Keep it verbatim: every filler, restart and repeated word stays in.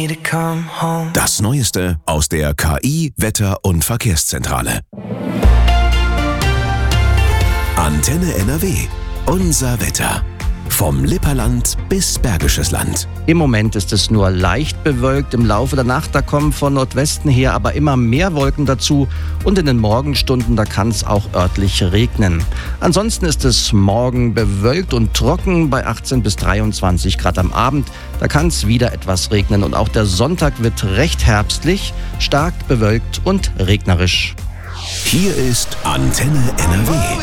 Das Neueste aus der K I-, Wetter- und Verkehrszentrale. Antenne N R W. Unser Wetter. Vom Lipperland bis Bergisches Land. Im Moment ist es nur leicht bewölkt. Im Laufe der Nacht, da kommen von Nordwesten her aber immer mehr Wolken dazu. Und in den Morgenstunden, da kann es auch örtlich regnen. Ansonsten ist es morgen bewölkt und trocken bei achtzehn bis dreiundzwanzig Grad am Abend. Da kann es wieder etwas regnen. Und auch der Sonntag wird recht herbstlich, stark bewölkt und regnerisch. Hier ist Antenne N R W.